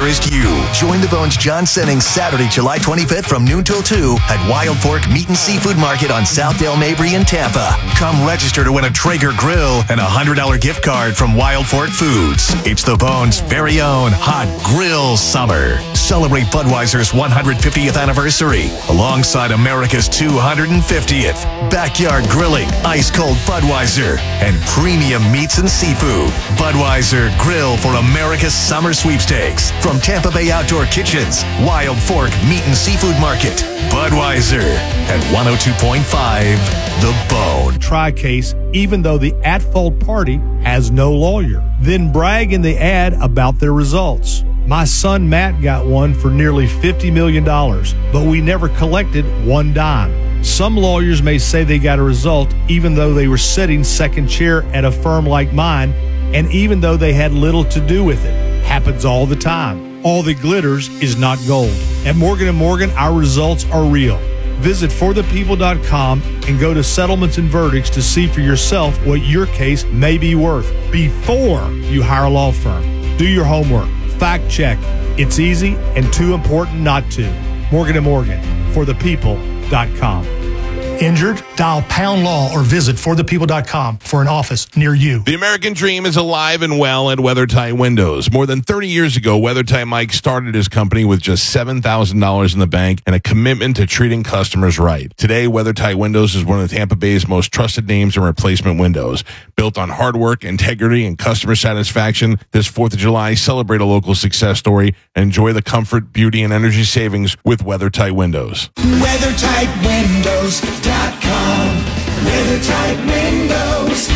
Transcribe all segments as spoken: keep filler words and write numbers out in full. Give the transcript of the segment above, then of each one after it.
interest you. Join the Bones John Sennings Saturday, July twenty-fifth from noon till two at Wild Fork Meat and Seafood Market on Southdale Mabry in Tampa. Come register to win a Traeger grill and a one hundred dollars gift card from Wild Fork Foods. It's the Bones' very own Hot Grill Summer. Celebrate Budweiser's one hundred fiftieth anniversary alongside America's two hundred fiftieth. Backyard grilling, ice-cold Budweiser, and premium meats and seafood. Budweiser Grill for America's Summer Sweepstakes. From Tampa Bay Outdoor Kitchens, Wild Fork Meat and Seafood Market, Budweiser at one oh two point five The Bone. Tri-Case, even though the at-fault party has no lawyer. Then brag in the ad about their results. My son Matt got one for nearly fifty million dollars, but we never collected one dime. Some lawyers may say they got a result even though they were sitting second chair at a firm like mine, and even though they had little to do with it. Happens all the time. All that glitters is not gold. At Morgan and Morgan, our results are real. Visit for the people dot com and go to settlements and verdicts to see for yourself what your case may be worth before you hire a law firm. Do your homework. Fact check. It's easy and too important not to. Morgan and Morgan, for the people dot com. Injured? Dial pound law or visit for the people dot com for an office near you. The American dream is alive and well at WeatherTight Windows. More than thirty years ago, WeatherTight Mike started his company with just seven thousand dollars in the bank and a commitment to treating customers right. Today, WeatherTight Windows is one of Tampa Bay's most trusted names in replacement windows. Built on hard work, integrity, and customer satisfaction, this fourth of July, celebrate a local success story and enjoy the comfort, beauty, and energy savings with WeatherTight Windows. WeatherTight Windows dot com. WeatherTight Windows.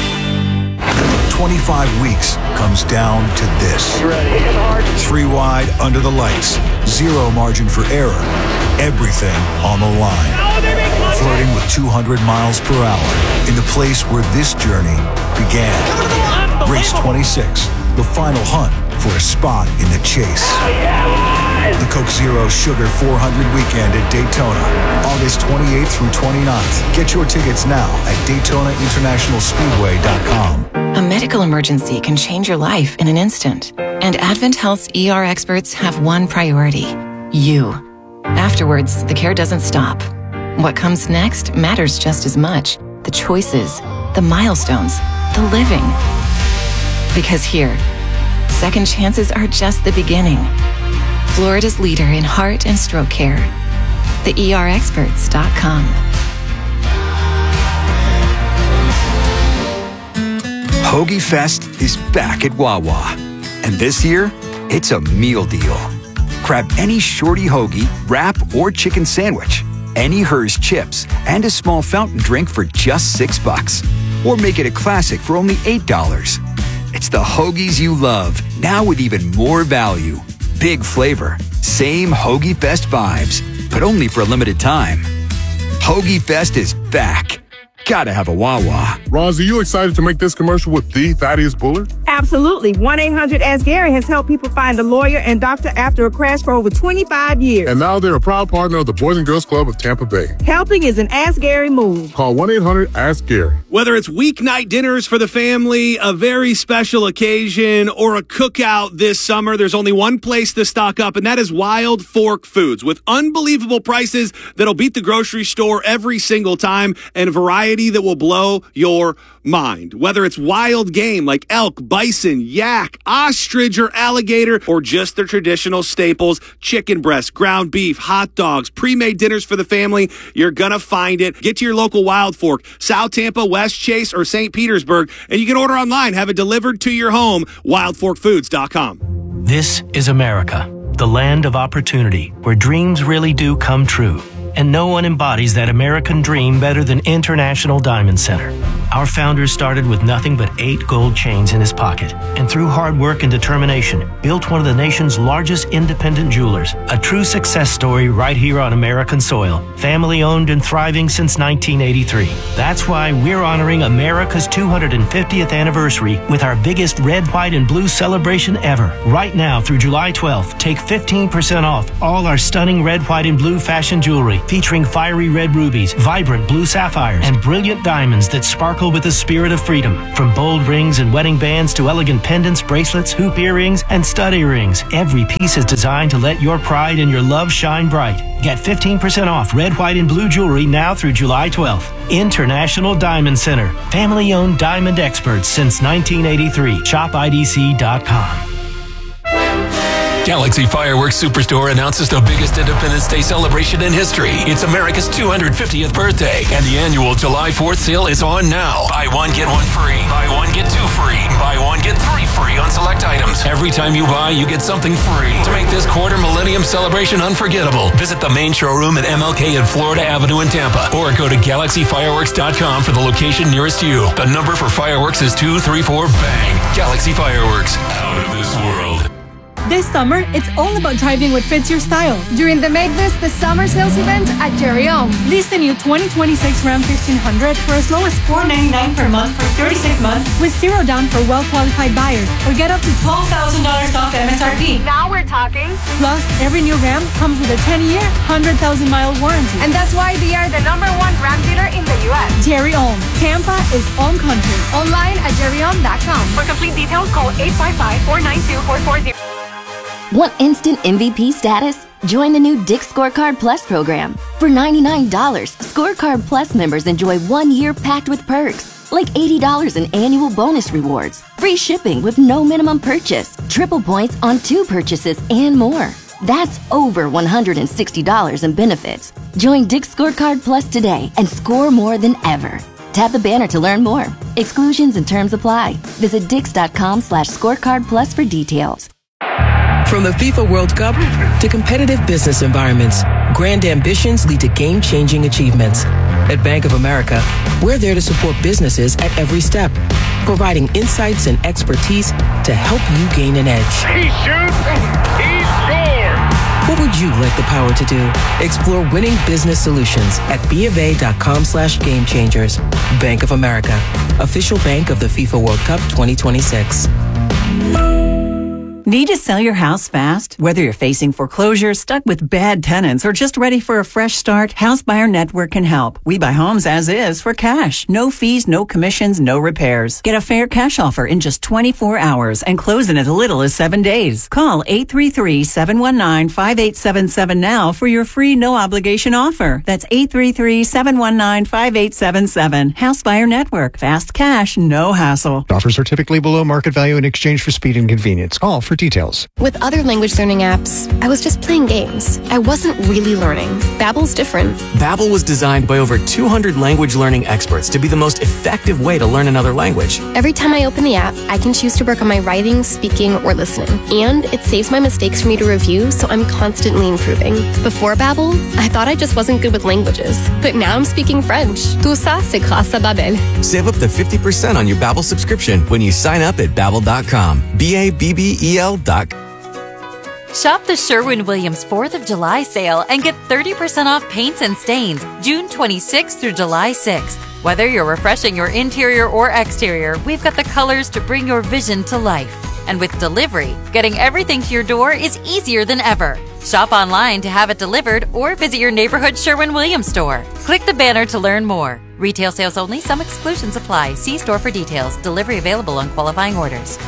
twenty-five weeks comes down to this. Three wide under the lights. Zero margin for error. Everything on the line. Flirting with two hundred miles per hour in the place where this journey began. Race twenty-six, the final hunt for a spot in the chase. The Coke Zero Sugar four hundred weekend at Daytona, August twenty-eighth through twenty-ninth. Get your tickets now at Daytona International Speedway dot com. A medical emergency can change your life in an instant. And Advent Health's E R experts have one priority: you. Afterwards, the care doesn't stop. What comes next matters just as much. The choices, the milestones, the living. Because here, second chances are just the beginning. Florida's leader in heart and stroke care. the E R experts dot com. Hoagie Fest is back at Wawa. And this year, it's a meal deal. Grab any shorty hoagie, wrap, or chicken sandwich, any Hers chips, and a small fountain drink for just six bucks. Or make it a classic for only eight dollars. It's the hoagies you love, now with even more value. Big flavor, same Hoagie Fest vibes, but only for a limited time. Hoagie Fest is back. Gotta have a Wawa. Roz, are you excited to make this commercial with the Thaddeus Bullard? Absolutely. one eight hundred ask Gary has helped people find a lawyer and doctor after a crash for over twenty-five years. And now they're a proud partner of the Boys and Girls Club of Tampa Bay. Helping is an Ask Gary move. Call one eight hundred ask Gary. Whether it's weeknight dinners for the family, a very special occasion, or a cookout this summer, there's only one place to stock up, and that is Wild Fork Foods. With unbelievable prices that'll beat the grocery store every single time, and a variety that will blow your mind. Whether it's wild game like elk, bison, yak, ostrich, or alligator, or just the traditional staples, chicken breast, ground beef, hot dogs, pre-made dinners for the family, you're gonna find it. Get to your local Wild Fork, South Tampa, West Chase, or Saint Petersburg, and you can order online, have it delivered to your home, wild fork foods dot com. This is America, the land of opportunity, where dreams really do come true. And no one embodies that American dream better than International Diamond Center. Our founder started with nothing but eight gold chains in his pocket, and through hard work and determination, built one of the nation's largest independent jewelers. A true success story right here on American soil. Family owned and thriving since nineteen eighty-three. That's why we're honoring America's two hundred fiftieth anniversary with our biggest red, white, and blue celebration ever. Right now through July twelfth, take fifteen percent off all our stunning red, white, and blue fashion jewelry, featuring fiery red rubies, vibrant blue sapphires, and brilliant diamonds that sparkle sparkle with the spirit of freedom. From bold rings and wedding bands to elegant pendants, bracelets, hoop earrings, and stud earrings, every piece is designed to let your pride and your love shine bright. Get fifteen percent off red, white, and blue jewelry now through July twelfth. International Diamond Center. Family-owned diamond experts since nineteen eighty-three. shop I D C dot com. Galaxy Fireworks Superstore announces the biggest Independence Day celebration in history. It's America's two hundred fiftieth birthday, and the annual July fourth sale is on now. Buy one, get one free. Buy one, get two free. Buy one, get three free on select items. Every time you buy, you get something free. To make this quarter millennium celebration unforgettable, visit the main showroom at M L K and Florida Avenue in Tampa, or go to galaxy fireworks dot com for the location nearest you. The number for fireworks is two three four bang. Galaxy Fireworks, out of this world. This summer, it's all about driving what fits your style. During the Make This the Summer sales event at Jerry Ohm. Lease the new twenty twenty-six Ram fifteen hundred for as low as four ninety-nine per month for thirty-six months with zero down for well-qualified buyers, or get up to twelve thousand dollars off M S R P. Now we're talking. Plus, every new Ram comes with a ten-year, one hundred thousand mile warranty. And that's why they are the number one Ram dealer in the U S. Jerry Ohm. Tampa is Ohm country. Online at jerry ohm dot com. For complete details, call eight five five, four nine two, four four zero. Want instant M V P status? Join the new Dick's Scorecard Plus program. For ninety-nine dollars, Scorecard Plus members enjoy one year packed with perks, like eighty dollars in annual bonus rewards, free shipping with no minimum purchase, triple points on two purchases, and more. That's over one hundred sixty dollars in benefits. Join Dick's Scorecard Plus today and score more than ever. Tap the banner to learn more. Exclusions and terms apply. Visit dix.com slash scorecard plus for details. From the FIFA World Cup to competitive business environments, grand ambitions lead to game-changing achievements. At Bank of America, we're there to support businesses at every step, providing insights and expertise to help you gain an edge. He shoots, he scores! What would you like the power to do? Explore winning business solutions at bofa.com slash game changers. Bank of America, official bank of the FIFA World Cup twenty twenty-six. Need to sell your house fast? Whether you're facing foreclosure, stuck with bad tenants, or just ready for a fresh start, House Buyer Network can help. We buy homes as is for cash. No fees, no commissions, no repairs. Get a fair cash offer in just twenty-four hours and close in as little as seven days. Call eight three three, seven one nine, five eight seven seven now for your free no obligation offer. That's eight three three, seven one nine, five eight seven seven. House Buyer Network. Fast cash, no hassle. Offers are typically below market value in exchange for speed and convenience. Call for details. With other language learning apps, I was just playing games. I wasn't really learning. Babbel's different. Babbel was designed by over two hundred language learning experts to be the most effective way to learn another language. Every time I open the app, I can choose to work on my writing, speaking, or listening. And it saves my mistakes for me to review, so I'm constantly improving. Before Babbel, I thought I just wasn't good with languages. But now I'm speaking French. Tout ça, c'est grâce à Babbel. Save up to fifty percent on your Babbel subscription when you sign up at babbel dot com. B A B B E L dot com. Shop the Sherwin-Williams fourth of July sale and get thirty percent off paints and stains June twenty-sixth through July sixth. Whether you're refreshing your interior or exterior, we've got the colors to bring your vision to life. And with delivery, getting everything to your door is easier than ever. Shop online to have it delivered or visit your neighborhood Sherwin-Williams store. Click the banner to learn more. Retail sales only. Some exclusions apply. See store for details. Delivery available on qualifying orders.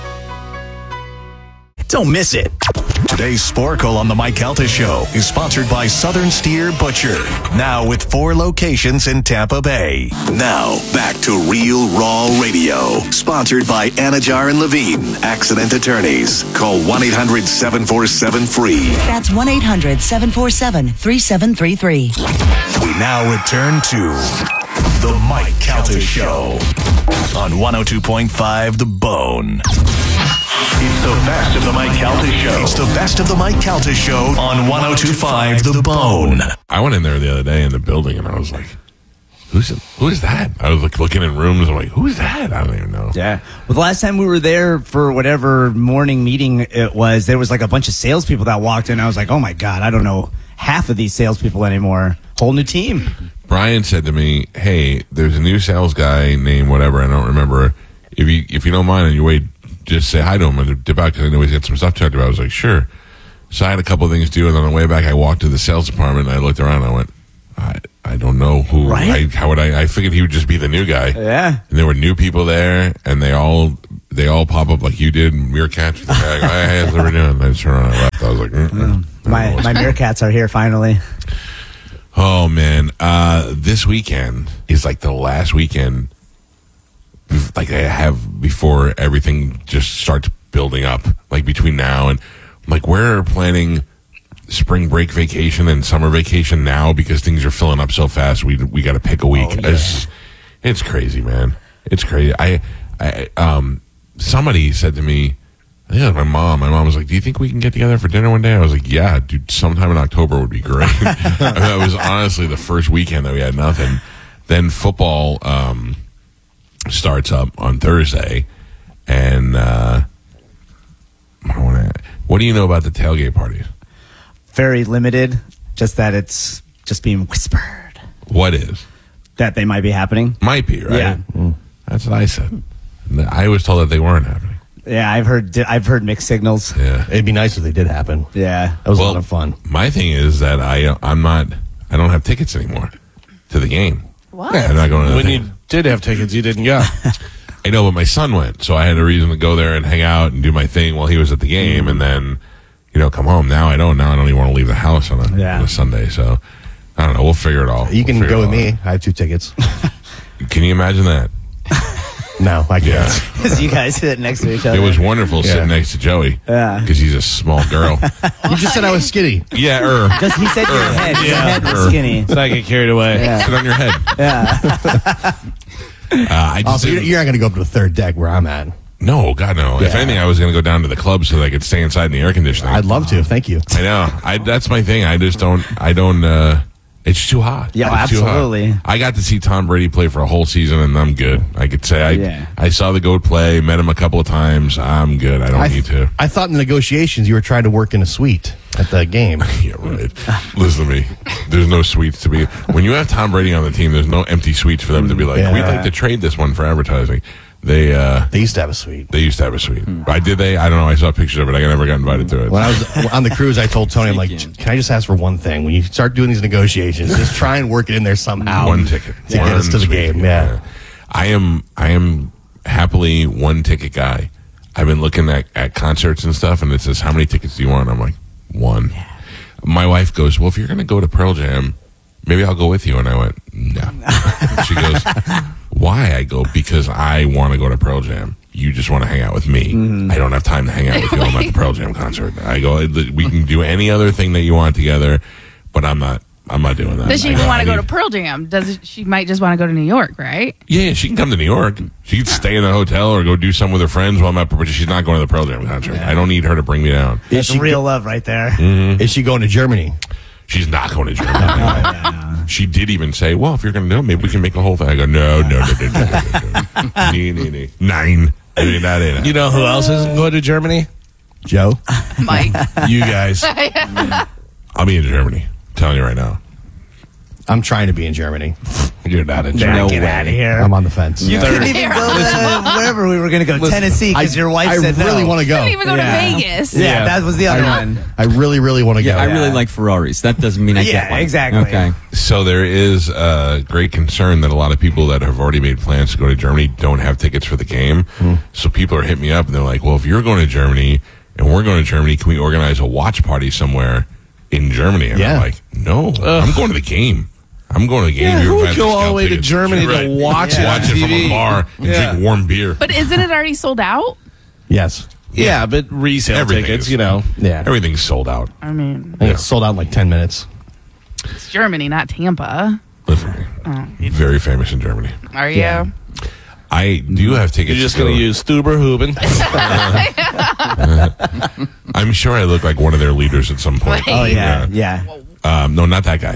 Don't miss it. Today's Sporkle on the Mike Calta Show is sponsored by Southern Steer Butcher. Now with four locations in Tampa Bay. Now back to Real Raw Radio. Sponsored by Anajar and Levine, Accident Attorneys. Call one eight hundred, seven four seven, F R E E. That's one eight hundred, seven four seven, three seven three three. We now return to the Mike Calta Show on one oh two point five The Bone. It's the best of the Mike Calta Show. It's the best of the Mike Calta Show on one oh two point five The Bone. I went in there the other day in the building and I was like, who's who is that? I was like looking in rooms. I'm like, who's that? I don't even know. Yeah. Well, the last time we were there for whatever morning meeting it was, there was like a bunch of salespeople that walked in. I was like, oh my God, I don't know half of these salespeople anymore. Whole new team. Brian said to me, hey, there's a new sales guy named whatever. I don't remember. If you, if you don't mind and you wait, just say hi to him and dip out because I know he's got some stuff to talk about. I was like, sure. So I had a couple of things to do, and on the way back, I walked to the sales department, and I looked around, and I went, oh, I, I don't know who. Right? I, how would I? I figured he would just be the new guy. Yeah. And there were new people there, and they all they all pop up like you did. And Meerkats. Like, hey, how's everyone doing? And I just turned around and left. I was like, mm-mm. My my Meerkats are here finally. Oh man, uh, this weekend is like the last weekend, like I have before everything just starts building up. Like between now and like we're planning spring break vacation and summer vacation now because things are filling up so fast. We we got to pick a week. Oh, yeah. It's it's crazy, man. It's crazy. I I um somebody said to me. I think it was my mom. My mom was like, do you think we can get together for dinner one day? I was like, yeah, dude, sometime in October would be great. I mean, that was honestly the first weekend that we had nothing. Then football um, starts up on Thursday. And uh, I wanna, what do you know about the tailgate parties? Very limited, just that it's just being whispered. What is? That they might be happening. Might be, right? Yeah. Mm. That's what I said. I was told that they weren't happening. Yeah, I've heard I've heard mixed signals. Yeah, it'd be nice if they did happen. Yeah, that was well, a lot of fun. My thing is that I I'm not I don't have tickets anymore to the game. What? I'm not going to the when thing. you did have tickets, you didn't go. I know, but my son went, so I had a reason to go there and hang out and do my thing while he was at the game, and then you know come home. Now I don't. Now I don't even want to leave the house on a, Yeah. on a Sunday. So I don't know. We'll figure it all. You can We'll figure go it with all me. out. I have two tickets. Can you imagine that? No, I can't. Yeah. Because you guys sit next to each other. It was wonderful Yeah. sitting next to Joey. Yeah. Because he's a small girl. You just said I was skinny. Yeah, er. Just, he said your head. Your Yeah. head was Er. skinny. So I get carried away. Yeah. Sit on your head. Yeah. Uh, I just Also, you're, didn't- you're not going to go up to the third deck where I'm at. No, God, no. If Yeah. anything, I was going to go down to the club so that I could stay inside in the air conditioning. I'd love to. Thank you. I know. I that's my thing. I just don't. I don't. uh It's too hot. Yeah, It's too hot. absolutely. I got to see Tom Brady play for a whole season, and I'm good. I could say I. Yeah. I saw the GOAT play. Met him a couple of times. I'm good. I don't I, need to. I thought in the negotiations you were trying to work in a suite at the game. Yeah, right. Listen to me. There's no suites to be. When you have Tom Brady on the team, there's no empty suites for them to be like, Yeah. we'd like to trade this one for advertising. They uh, They used to have a suite. they used to have a suite. I did they? I don't know. I saw pictures of it. I never got invited to it. When I was on the cruise, I told Tony, I'm like, can I just ask for one thing? When you start doing these negotiations, just try and work it in there somehow. One ticket To get One us to the sweet game, ticket, yeah. I am. I am happily one ticket guy. I've been looking at, at concerts and stuff, and it says, "How many tickets do you want?" I'm like, one. My wife goes, "Well, if you're going to go to Pearl Jam, maybe I'll go with you." And I went, "No." She goes, "Why?" I go, "Because I want to go to Pearl Jam. You just want to hang out with me. Mm-hmm. I don't have time to hang out with you. I'm at the Pearl Jam concert." I go, "We can do any other thing that you want together, but I'm not. I'm not doing that." Does she I even go, want "I to go to need- Pearl Jam? Does it, she might just want to go to New York, right? Yeah, yeah, she can come to New York. She can stay in the hotel or go do something with her friends while I'm at, but she's not going to the Pearl Jam concert. I don't need her to bring me down. That's she real love right there. Mhm. Is she going to Germany? She's not going to Germany. She did even say, "Well, if you're going to do it, maybe we can make a whole thing." I go, "No, no, no, no, no, no, no. Nee, nee, nee. Nine. I mean, that ain't it. You know who else isn't going to Germany? Joe? Mike. You guys. I'll be in Germany. I'm telling you right now. I'm trying to be in Germany. You're not in Nah, Germany. get out of here. I'm on the fence. You couldn't even go to wherever we were going to go, Listen, Tennessee, because I- your wife I said no. really want to go. Couldn't even go Yeah. to Vegas. Yeah, Yeah. that was the other I, one. I really, really want to Yeah, go. I really like Ferraris. That doesn't mean I Yeah, get one. exactly. Okay. So there is a great concern that a lot of people that have already made plans to go to Germany don't have tickets for the game. So people are hitting me up and they're like, "Well, if you're going to Germany and we're going to Germany, can we organize a watch party somewhere in Germany?" And Yeah. I'm like, "No, I'm going to the game. I'm going to the game." Yeah, You're who would invited go all scout the way to tickets." Germany You're to watch it watch on it T from V? a bar and Yeah. drink warm beer. But isn't it already sold out? Yes. Yeah, but resale Everything tickets, is- you know. Yeah. Everything's sold out. I mean, I think it's sold out in like ten minutes. it's Germany, not Tampa. Listen, to me. Very famous in Germany. Are you? Yeah. I do have tickets. You're just to going go- to use Stuber Huben. I'm sure I look like one of their leaders at some point. Oh, yeah, yeah. Um, no, not that guy.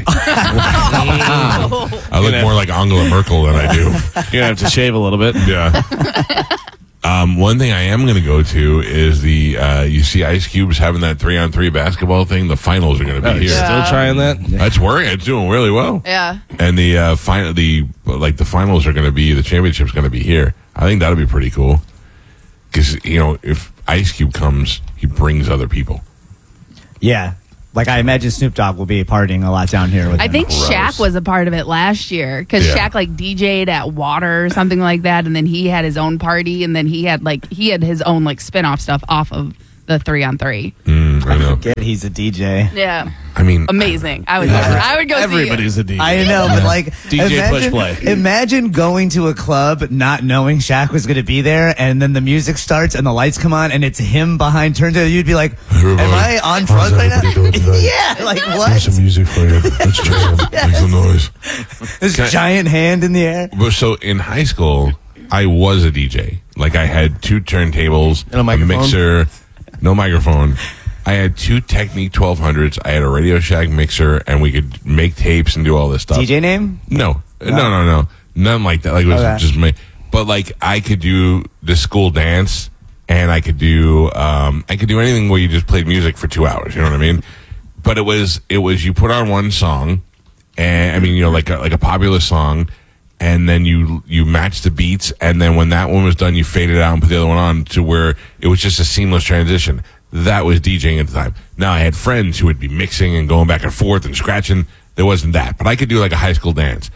I look know. more like Angela Merkel than I do. You're going to have to shave a little bit. Yeah. Um, one thing I am going to go to is the, uh, you see Ice Cube's having that three on three basketball thing. The finals are going to be Oh, here. you're still trying that? That's working. It's doing really well. Yeah. And the, uh, final, the, like the finals are going to be, the championship's going to be here. I think that'll be pretty cool. Cause, you know, if Ice Cube comes, he brings other people. Yeah. Like, I imagine Snoop Dogg will be partying a lot down here with I him. think Gross. Shaq was a part of it last year because Yeah. Shaq like D J'd at Water or something like that, and then he had his own party, and then he had like he had his own like spin-off stuff off of the three on three. Mm, I know. Forget he's a D J. Yeah. I mean, amazing. I would go, I would go Everybody's see a D J. I know, but like D J imagine, push play. Imagine going to a club not knowing Shaq was going to be there, and then the music starts and the lights come on, and it's him behind turntable. You'd be like, "Am I on drugs right now?" Yeah, like what? some music for you. Let's jam. Make some noise. This Can I- giant hand in the air. But so in high school, I was a D J. Like I had two turntables, And a microphone? mixer, no microphone. I had two Technique twelve hundreds. I had a Radio Shack mixer, and we could make tapes and do all this stuff. D J name? No, no, no, no, none like that. Like it was Okay. just me. But like I could do the school dance, and I could do um, I could do anything where you just played music for two hours. You know what I mean? But it was it was you put on one song, and I mean you know like a, like a popular song, and then you you match the beats, and then when that one was done, you faded out and put the other one on to where it was just a seamless transition. That was DJing at the time. Now I had friends who would be mixing and going back and forth and scratching. There wasn't that, but I could do like a high school dance.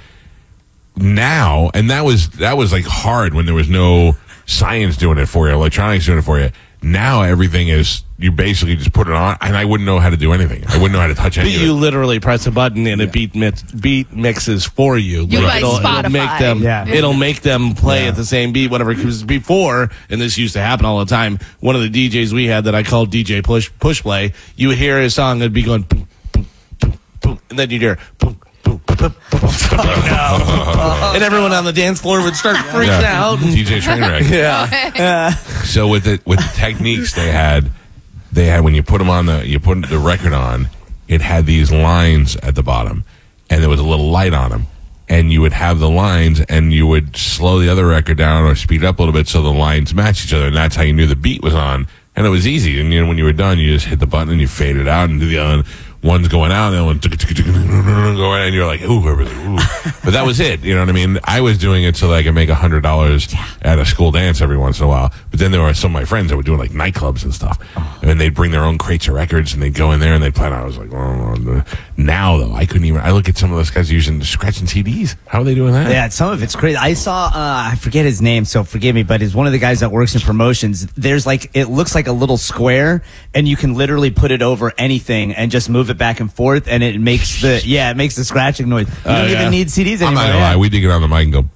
Now, and that was that was like hard when there was no science doing it for you, electronics doing it for you. Now everything is you basically just put it on, and I wouldn't know how to do anything. I wouldn't know how to touch But anything. you literally press a button and it beat mix, beat mixes for you. You like it'll, it'll Spotify. make them. Yeah. It'll make them play Yeah. at the same beat, whatever. Because before, and this used to happen all the time. One of the D Js we had that I called D J Push Push Play. You would hear his song, it'd be going, boom, boom, boom, boom, and then you'd hear, boom, boom, boom, boom, boom, boom. Oh, no. And everyone on the dance floor would start freaking Yeah. out. D J Trainwreck. Yeah. So with the with the techniques they had, they had when you put them on the you put the record on, it had these lines at the bottom, and there was a little light on them, and you would have the lines, and you would slow the other record down or speed it up a little bit so the lines match each other, and that's how you knew the beat was on, and it was easy. And you know, when you were done, you just hit the button and you fade it out, and do the other one's going out, and the other one go in, and you're like, ooh, ooh. But that was it. You know what I mean? I was doing it so that I could make a hundred dollars at a school dance every once in a while. But then there were some of my friends that were doing like nightclubs and stuff, and they'd bring their own crates of records, and they'd go in there and they'd play. And I was like, oh. Now though, I couldn't even. I look at some of those guys using scratching C Ds. How are they doing that? Yeah, some of it's crazy. I saw, uh, I forget his name, so forgive me, but he's one of the guys that works in promotions. There's like, it looks like a little square, and you can literally put it over anything and just move it back and forth, and it makes the, yeah, it makes the scratching noise. You Oh, don't yeah. even need C Ds I'm anymore. not gonna yeah. lie. We did get on the mic and go.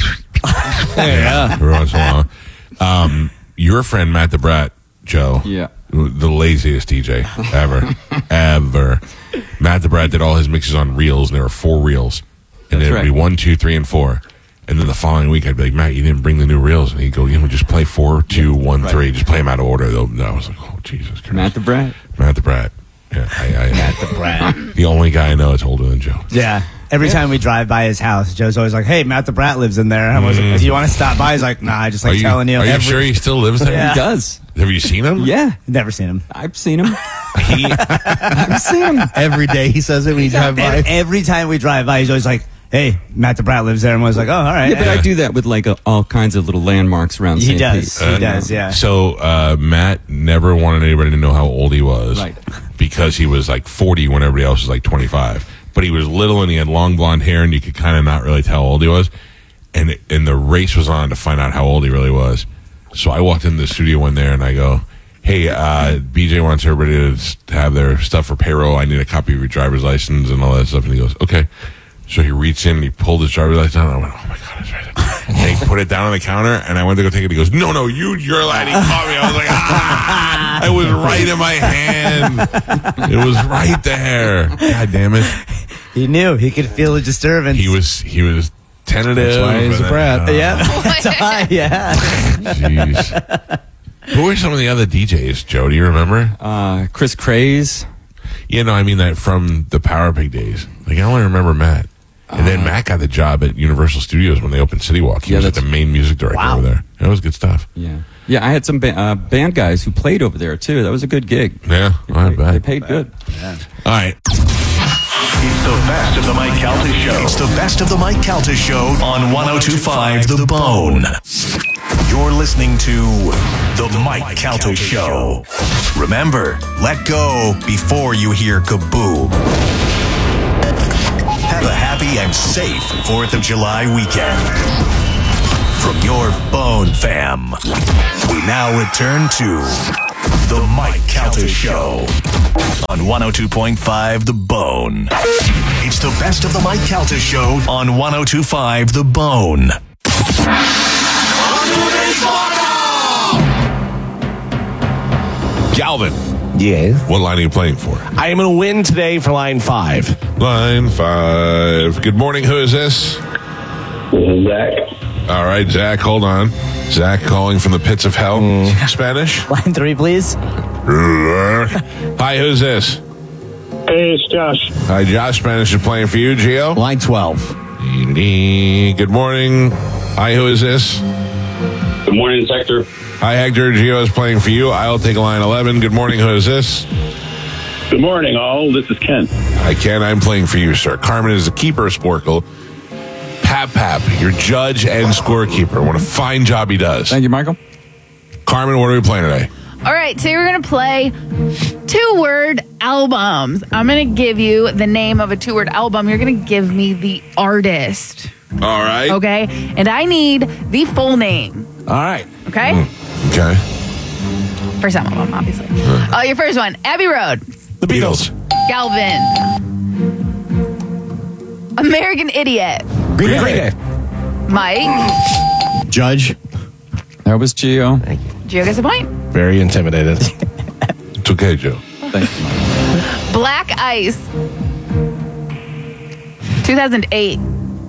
Yeah. Every once in a while. Um, your friend Matt the Brat, Joe. Yeah. The laziest D J ever, ever. Matt the Brat did all his mixes on reels, and there were four reels, and That's it'd be right. one, two, three, and four. And then the following week, I'd be like, Matt, you didn't bring the new reels, and he'd go, you know, just play four, two, one, three, just play them out of order. Though, no, I was like, oh Jesus Christ, Matt the Brat. Matt the Brat. Yeah, I, I, Matt the Brat. the only guy I know that's older than Joe. Yeah. Every time we drive by his house, Joe's always like, hey, Matt the Brat lives in there. I was like, do you want to stop by? He's like, nah, I just like are you, telling you. Are you every- sure he still lives there? Yeah. He does. Have you seen him? Yeah. Never seen him. I've seen him. He, I've seen him. Every day he says it when you drive by. And every time we drive by, he's always like, hey, Matt the Brat lives there. And I was like, oh, all right. Yeah, but I do that with like a, all kinds of little landmarks around He Saint does. Pete. He does, yeah. So uh, Matt never wanted anybody to know how old he was, Right. because he was like forty when everybody else was like twenty-five. But he was little and he had long blonde hair, and you could kind of not really tell how old he was. And and the race was on to find out how old he really was. So I walked into the studio one there and I go, hey, uh, B J wants everybody to s- have their stuff for payroll. I need a copy of your driver's license and all that stuff. And he goes, okay. So he reached in and he pulled his driver's license out. And I went, oh my God, it's right there. And he put it down on the counter, and I went to go take it. He goes, no, no, you, you're lying. He caught me. I was like, ah, it was right in my hand. It was right there. God damn it. He knew. He could feel a disturbance. He was, he was tentative. That's why he's a and brat. then, uh, yeah. That's why, yeah. Jeez. Who were some of the other D Js, Joe? Do you remember? Uh, Chris Craze. You know, I mean that from the Power Pig days. Like, I only remember Matt. And then Matt got the job at Universal Studios when they opened City Walk. He Yeah, was like the that's- main music director Wow. over there. That was good stuff. Yeah. Yeah, I had some ba- uh, band guys who played over there too. That was a good gig. Yeah, I They, they bet. paid good. All right. It's the best of the Mike Calta Show. It's the best of the Mike Calta Show on one oh two point five The Bone. You're listening to The Mike Calta Show. Remember, let go before you hear kaboom. Have a happy and safe fourth of July weekend. From your Bone fam, we now return to The Mike Calta Show on one oh two point five The Bone. It's the best of The Mike Calta Show on one oh two point five The Bone. Galvin. Yeah. What line are you playing for? I am going to win today for line five. Line five. Good morning. Who is this? Zach. All right, Zach, hold on. Zach calling from the pits of hell. Mm. Spanish? Line three, please. Hi, who's this? Hey, it's Josh. Hi, Josh. Spanish is playing for you, Gio. Line twelve. Good morning. Hi, who is this? Good morning, it's Hector. Hi, Hector. Gio is playing for you. I'll take line eleven. Good morning. Who is this? Good morning, all. This is Ken. Hi, Ken. I'm playing for you, sir. Carmen is the keeper of Sporkle. Pap Pap, your judge and scorekeeper. What a fine job he does. Thank you, Michael. Carmen, what are we playing today? All right, today we're going to play two-word albums. I'm going to give you the name of a two-word album. You're going to give me the artist. All right. Okay? And I need the full name. All right. Okay? Mm, okay. For some of them, obviously. Uh, your first one, Abbey Road. The Beatles. Galvin. American Idiot. Green Day. Green Day. Mike. Judge. That was Gio. Gio gets a point. Very intimidated. It's okay, Joe. Thank you. Black Ice. two thousand eight.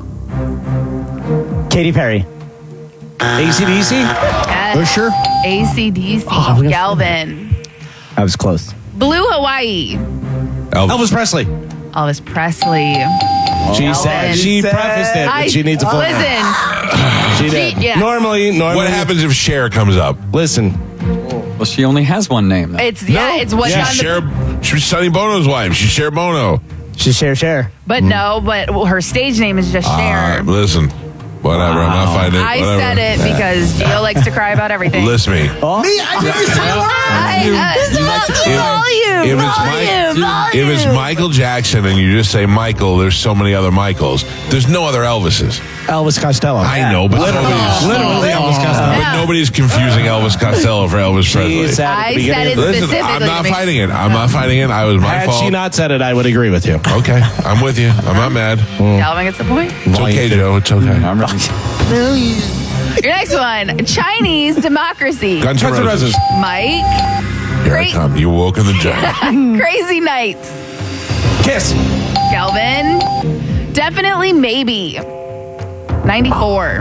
Katy Perry. A C D C? Yes. Usher. A C D C. Oh, Galvin. I was close. Blue Hawaii. Elvis, Elvis Presley. Elvis Presley. She said she prefaced it, but she needs a full Listen. She did. She- yes. Normally, normally. What happens if Cher comes up? Listen. Well, she only has one name. Then. It's yeah, it's what's She's on the Cher, she's Sonny Bono's wife. She's Cher Bono. She's Cher Cher. but no, but her stage name is just Cher. Uh, listen, whatever. I'm not fighting it. I Whatever. said it because Gio likes to cry about everything. Listen to me. Oh. Me? I didn't say a word. I, uh, volume, If it's, volume, Mike, if it's volume. Michael Jackson and you just say Michael, there's so many other Michaels. There's no other Elvises. Elvis Costello. I know, but Literally, nobody's, literally Elvis Costello. but nobody's confusing Elvis Costello for Elvis Presley. She said at the I beginning said of it the- Listen, specifically. I'm not to make- fighting it. I'm not fighting it. I was my Had fault. she not said it, I would agree with you. Okay, I'm with you. I'm not mad. Galvin gets the point. It's okay, Joe. It's okay. I'm ready. Your next one, Chinese democracy. Guns N' Roses. Mike. Here I Great. come. You woke in the jungle. Crazy Nights. Kiss. Galvin. Definitely maybe. ninety-four.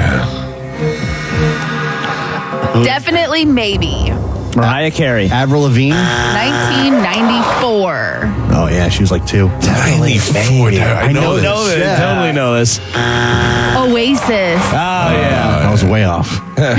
Definitely maybe. Mariah Carey. Avril Lavigne. nineteen ninety-four. Oh, yeah, she was like two. ninety-four. I know this. Know this. Yeah. Totally know this. Oasis. Oh, yeah. I was way off.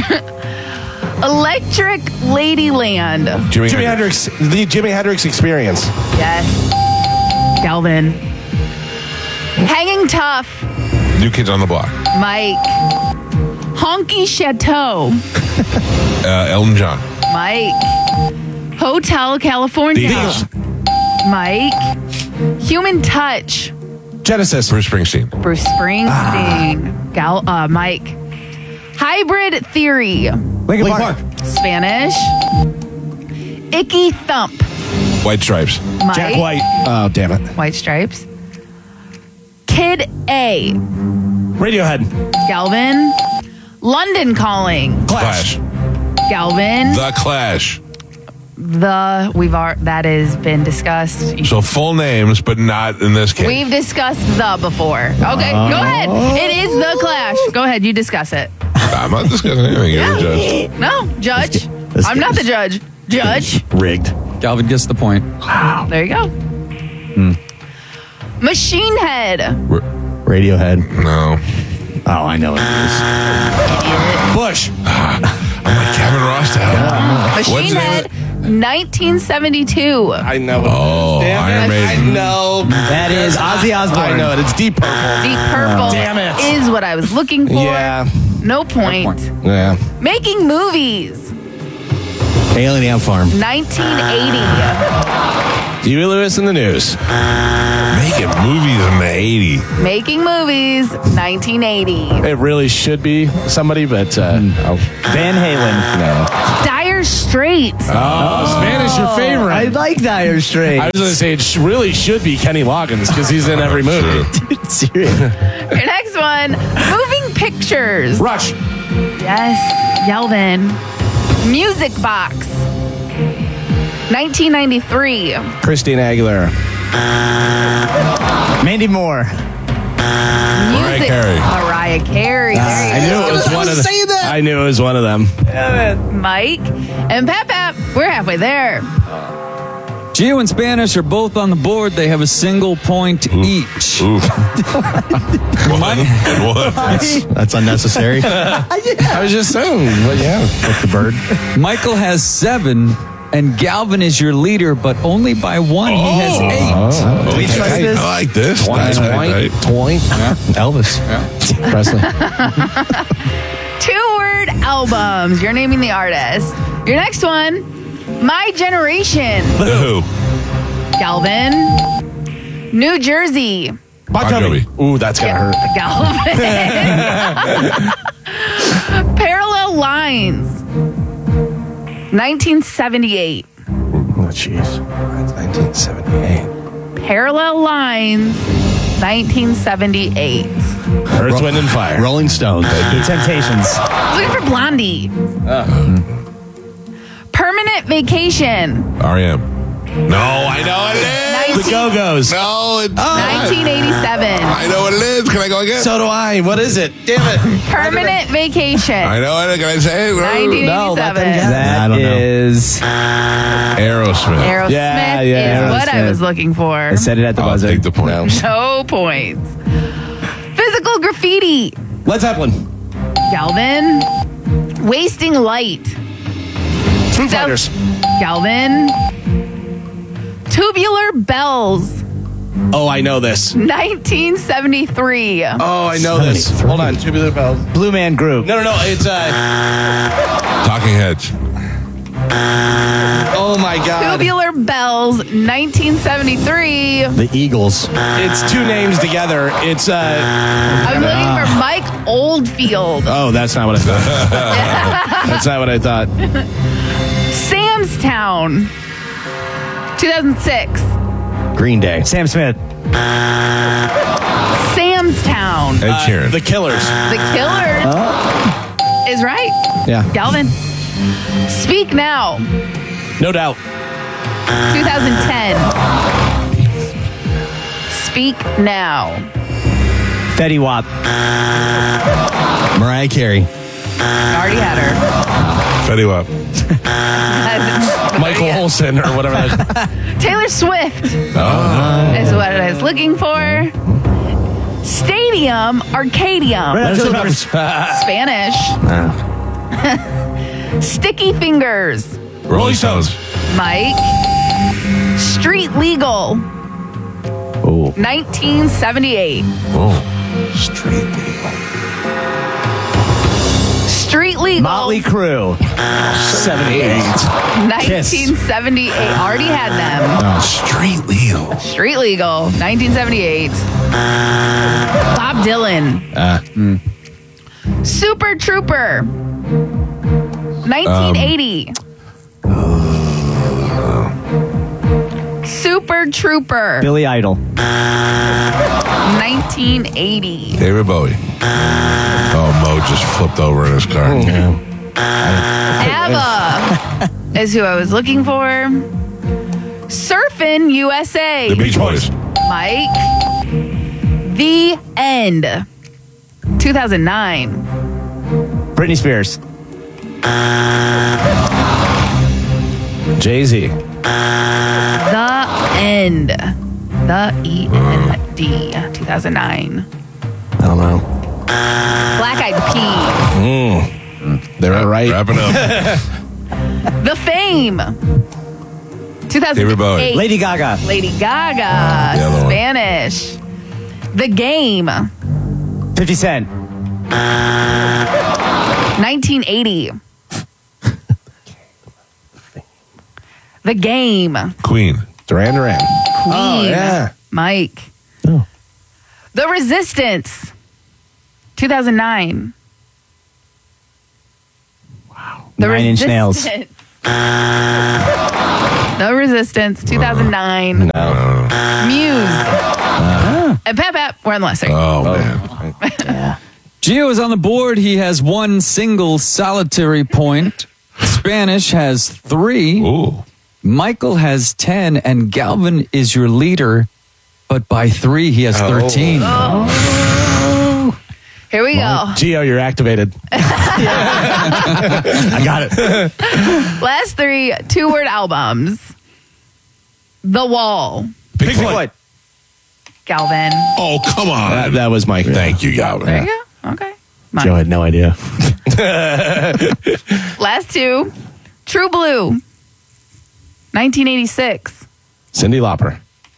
Electric Ladyland. Jimi, Jimi Hendrix. Hendrix. The Jimi Hendrix Experience. Yes. Galvin. Hanging Tough. New Kids on the Block. Mike. Honky Chateau. Uh, Elton John. Mike. Hotel California. The Eagles. Mike. Human Touch. Genesis. Bruce Springsteen. Bruce Springsteen. Gal, uh, Mike. Hybrid Theory. Linkin Park. Spanish. Icky Thump. White Stripes. Mike. Jack White. Oh, damn it. White Stripes. Kid A. Radiohead. Galvin. London Calling. Clash. Galvin. The Clash. The we've ar- that has been discussed. So full names, but not in this case. We've discussed the before. Okay, Oh. go ahead. It is the Clash. Go ahead, you discuss it. I'm not discussing anything. You're the judge. No, judge. let's I'm get not the this. judge. Judge. Rigged. Galvin gets the point. Wow. There you go. Machine Head. Radiohead. No. Oh, I know it is. Bush. I'm like Kevin Ross. What's Machine the name Head. of it? nineteen seventy-two. I know it. Oh, Damn Iron it. Maiden. I know. That is Ozzy Osbourne. I know it. It's Deep Purple. Deep Purple Damn it. is what I was looking for. Yeah. No point. Yeah. Making movies. Alien Ant Farm. nineteen eighty. Huey Lewis in the news. Making movies in the eighties. Making movies. nineteen eighty. It really should be somebody, but uh, oh. Van Halen. No. Dire Straits. Oh, Spanish, your favorite. I like Dire Straits. I was going to say it sh- really should be Kenny Loggins because he's in every movie. Dude, serious. Your next one. Moving pictures. Rush. Yes. Yelvin. Music Box. nineteen ninety-three. Christina Aguilera. Mandy Moore. Music. Carey. Mariah Carey. There I you knew go. it was one of them. I knew it was one of them. Mike and Pap Pap. We're halfway there. Gio and Spanish are both on the board. They have a single point each. Oof. one and one. That's, that's unnecessary. I was just saying, but yeah. With the bird. Michael has seven, and Galvin is your leader, but only by one. He has eight. Oh, Do we okay. trust this? I like this. Twine, Nice, twine, right, right. twine. Elvis. Presley. Two-word albums. You're naming the artist. Your next one. My Generation. Who? Galvin. New Jersey. Bon Jovi. Ooh, that's going to hurt. Galvin. Parallel Lines. nineteen seventy-eight. Oh, jeez. That's nineteen seventy-eight. Parallel Lines. nineteen seventy-eight. Earth, Wind, and Fire. Rolling Stones. The Temptations. I was looking for Blondie. Uh. Permanent Vacation. R E M. No, I know what it is. The Go-Go's. No, it's nineteen eighty-seven. I know what it is. Can I go again? So do I. What is it? Damn it. Permanent Vacation. I know it. Can I say it? nineteen eighty-seven. That I don't know. is. Aerosmith. Aerosmith Yeah, yeah, is what I Aerosmith. was looking for. I said it at the I'll buzzer. take the point. No points. Physical Graffiti. Led Zeppelin. Galvin. Wasting Light. Foo Fighters. Galvin. Tubular Bells. Oh, I know this. nineteen seventy-three. Oh, I know this. Hold on. Tubular Bells. Blue Man Group. No, no, no. It's, uh... Talking Heads. Oh, my God. Tubular Bells, nineteen seventy-three. The Eagles. It's two names together. It's, uh... I'm looking for Mike Oldfield. Oh, that's not what I thought. That's not what I thought. Sam's Town. two thousand six. Green Day. Sam Smith. Sam's Town. Ed Sheeran. Uh, the Killers. The Killers is right. Yeah. Galvin. Speak Now. No doubt. twenty ten. Speak Now. Fetty Wap. Mariah Carey. Already had her. Fetty Wap. Michael Olsen or whatever that is. Taylor Swift Oh. is what I was looking for. Stadium Arcadium. Red Hot Chili Peppers. Spanish. Sticky Fingers. Rolling Stones. Mike. Street Legal. Oh. nineteen seventy-eight. Oh. Street Legal. Street Legal. Motley Crue. seventy-eight. nineteen seventy-eight. Already had them. Oh, Street Legal. Street Legal. nineteen seventy-eight. Bob Dylan. Uh, mm. Super Trooper. nineteen eighty. Um, Super Trooper. Billy Idol. nineteen eighty. David Bowie. Oh, Mo just flipped over in his car. ABBA is who I was looking for. Surfin' U S A. The Beach Boys. Mike. The End. two thousand nine. Britney Spears. Jay-Z. The End. The E N D. two thousand nine. I don't know. Black Eyed Peas. Mm. They're right. Wrapping up. The Fame. two thousand eight. David Bowie. Lady Gaga. Lady Gaga. the other one. Spanish. The Game. fifty Cent. nineteen eighty. The Game. Queen. Duran Duran. Queen. Oh, yeah. Mike. Oh. The Resistance. two thousand nine. Wow. The Nine Inch Nails. The Resistance, two thousand nine. No. Muse. Uh, And Pap Pap, we're on the list. Oh, man. yeah. Gio is on the board. He has one single solitary point. Spanish has three. Ooh. Michael has ten, and Galvin is your leader, but by three, he has thirteen. Oh. Here we Well, go. Gio, you're activated. I got it. Last three two-word albums. The Wall. Bigfoot. Galvin. Oh, come on. That, that was Mike. Thank you, Galvin. There you go. Okay. Mine. Joe had no idea. Last two. True Blue. nineteen eighty-six. Cyndi Lauper.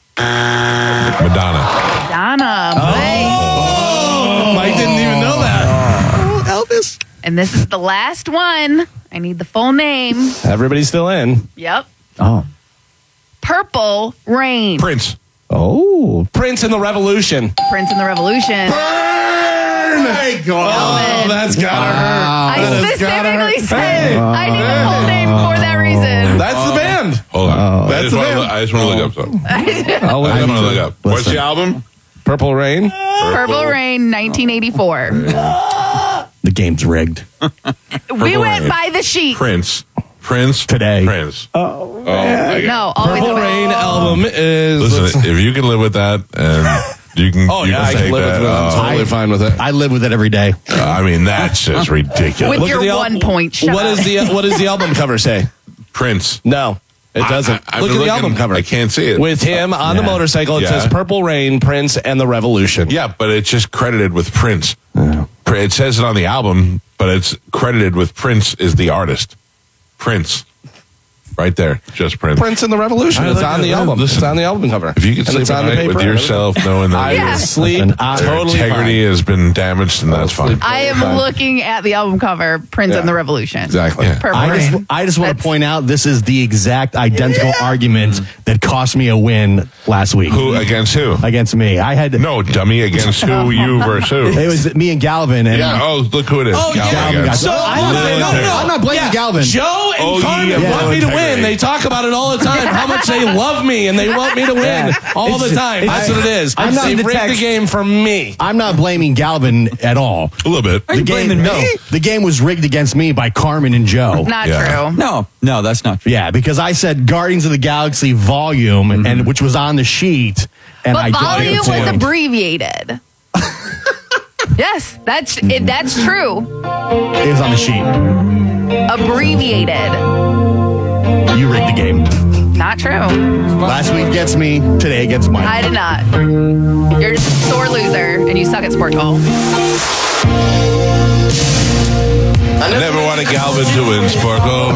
Madonna. Donna. Oh, Mike didn't even know that. Oh, Elvis. And this is the last one. I need the full name. Everybody's still in. Yep. Oh. Purple Rain. Prince. Oh. Prince and the Revolution. Prince and the Revolution. Burn! Oh, that's gotta hurt. I That has gotta specifically hurt. said Hey. I need the full name for that reason. That's the band. Hold on. I, That's just the wanna, band. look- I just want to look up something. I'll I let just you want to know. look up. What's the album? Purple Rain. Purple Rain, nineteen eighty-four. The game's rigged. We went Rain. by the sheet. Prince. Prince. Today. Prince. Oh, Oh, my God. No, always Purple the Rain best. album is. Listen, if you can live with that, and you can, Oh you yeah, I can can take live that. with it. I'm uh, totally fine with it. I live with it every day. uh, I mean, that's just ridiculous. With Look your at the al- one point shot. What is the What does the album cover say? Prince. No, it doesn't. I, I, I've Look at been the looking- album cover. I can't see it. With him on the Yeah. motorcycle, it Yeah. says Purple Rain, Prince, and the Revolution. Yeah, but it's just credited with Prince. Pr- It says it on the album, but it's credited with Prince is the artist. Prince. Right there. Just Prince. Prince and the Revolution. I It's look on at the that. album. Listen, it's on the album cover. If you can And sleep it's at on the night paper with and yourself knowing that I your- will sleep Listen, I- your totally integrity fine. has been damaged, and that's fine. I am looking at the album cover, Prince Yeah. and the Revolution. Exactly. Yeah. Purple I just, Rain. I just want to That's- point out this is the exact identical argument that cost me a win last week. Who against who? Against me. I had No, dummy, against who? You versus who? It was me and Galvin. And Yeah. Oh, look who it is. Oh, Galvin yeah. Galvin got- against- So, I'm hold not- on, no, no, no, I'm not blaming Yeah, Galvin. Joe and Oh, Carmen yeah, want me to win. integrity. They talk about it all the time. How much they love me and they want me to win Yeah. all the It's- time. it's- That's what it is. I'm not they in the rigged text. the game for me. I'm not blaming Galvin at all. A little bit. The game, blaming no, me? the game was rigged against me by Carmen and Joe. Not Yeah. true. No, no, that's not true. Yeah, because I said Guardians of the Galaxy Volume, and which was on the sheet, and I But didn't volume get a was point. abbreviated. Yes, that's it, that's true. It was on the sheet. Abbreviated. You rigged the game. Not true. Last week gets me. Today gets Mike. I did not. You're just a sore loser and you suck at sport goal. I never wanted Galvin to win, Sparkle.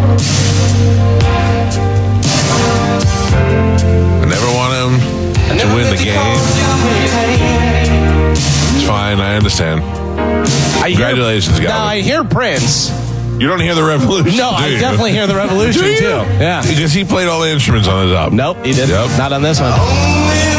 I never wanted him to win the game. It's fine, I understand. I hear- Congratulations, Galvin. Now I hear Prince. You don't hear the Revolution, No, do I you? definitely hear the Revolution Do you? too. Yeah. Because he played all the instruments on his album. Nope, he didn't. Yep. Not on this one.